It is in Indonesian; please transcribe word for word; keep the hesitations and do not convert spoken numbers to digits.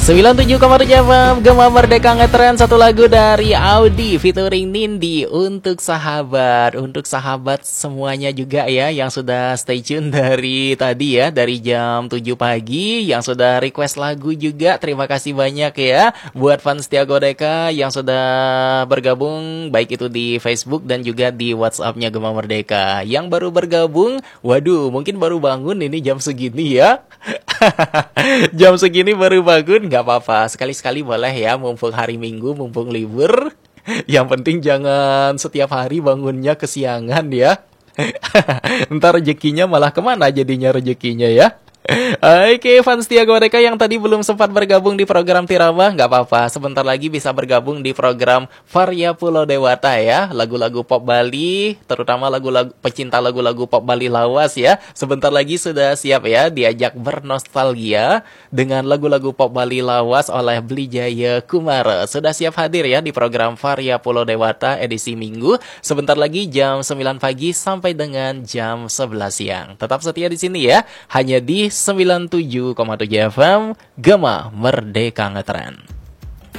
sembilan puluh tujuh koma tujuh F M Gema Merdeka Ngetren. Satu lagu dari Audi featuring Nindi untuk sahabat. Untuk sahabat semuanya juga ya, yang sudah stay tune dari tadi ya, dari jam tujuh pagi, yang sudah request lagu juga. Terima kasih banyak ya buat fans setia Godeka yang sudah bergabung, baik itu di Facebook dan juga di WhatsApp-nya Gema Merdeka. Yang baru bergabung, waduh mungkin baru bangun ini jam segini ya. Jam segini baru bangun, nggak apa-apa, sekali-sekali boleh ya, mumpung hari Minggu, mumpung libur. Yang penting jangan setiap hari bangunnya kesiangan ya. Ntar rezekinya malah kemana jadinya rezekinya ya. Oke, fans setia Godeka yang tadi belum sempat bergabung di program Tirama, nggak apa-apa, sebentar lagi bisa bergabung di program Varia Pulau Dewata ya. Lagu-lagu pop Bali, terutama lagu-lagu pecinta lagu-lagu pop Bali lawas ya. Sebentar lagi sudah siap ya diajak bernostalgia dengan lagu-lagu pop Bali lawas oleh Blijaya Kumara. Sudah siap hadir ya di program Varia Pulau Dewata edisi Minggu. Sebentar lagi jam sembilan pagi sampai dengan jam sebelas siang. Tetap setia di sini ya, hanya di sembilan puluh tujuh koma tujuh F M Gema Merdeka Ngetren.